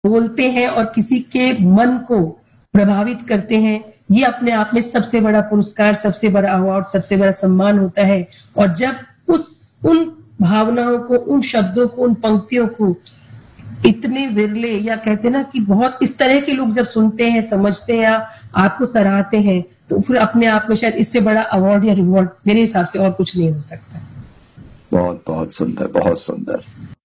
बोलते हैं और किसी के मन को प्रभावित करते हैं, ये अपने आप में सबसे बड़ा पुरस्कार, सबसे बड़ा अवार्ड, सबसे बड़ा सम्मान होता है। और जब उन भावनाओं को, उन शब्दों को, उन पंक्तियों को इतने विरले या कहते हैं ना कि बहुत इस तरह के लोग जब सुनते हैं, समझते हैं या आपको सराहते हैं, तो फिर अपने आप में शायद इससे बड़ा अवार्ड या रिवॉर्ड मेरे हिसाब से और कुछ नहीं हो सकता। बहुत बहुत सुंदर, बहुत सुंदर।